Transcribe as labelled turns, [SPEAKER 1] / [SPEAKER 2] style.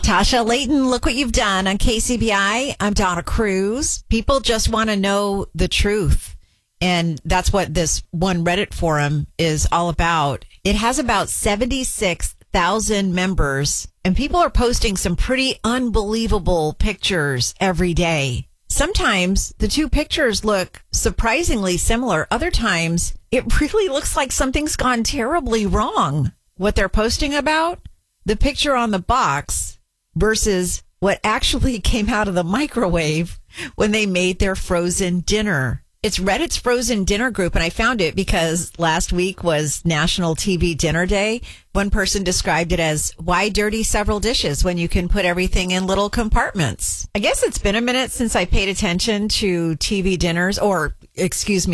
[SPEAKER 1] Tasha Layton, look what you've done on KCBI. I'm Donna Cruz. People just want to know the truth. And that's what this one Reddit forum is all about. It has about 76,000 members, and people are posting some pretty unbelievable pictures every day. Sometimes the two pictures look surprisingly similar. Other times it really looks like something's gone terribly wrong. What they're posting about? The picture on the box versus what actually came out of the microwave when they made their frozen dinner. It's Reddit's Frozen Dinner Group, and I found it because last week was National TV Dinner Day. One person described it as, why dirty several dishes when you can put everything in little compartments? I guess it's been a minute since I paid attention to TV dinners, or excuse me,